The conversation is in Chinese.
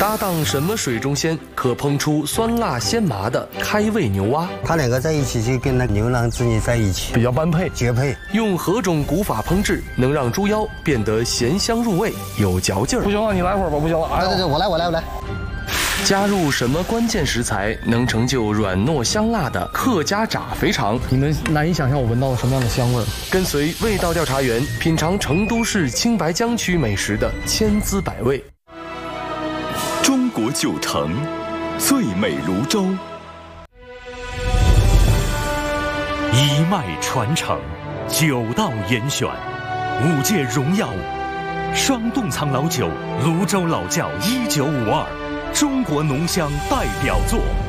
搭档什么水中鲜，可烹出酸辣鲜麻的开胃牛蛙。 它两个在一起就跟那牛郎织女在一起， 比较般配绝配。 用何种古法烹制，能让猪腰变得咸香入味，有嚼劲儿？ 不行了，你来会儿吧，不行了。哎， 对，我来。 加入什么关键食材，能成就软糯香辣的客家炸肥肠？ 你们难以想象我闻到了什么样的香味儿。 跟随味道调查员品尝成都市青白江区美食的千滋百味。 中国9城，最美泸州。 一脉传承，9道严选，5届荣耀双冻藏老酒泸州老窖1952，中国浓香代表作。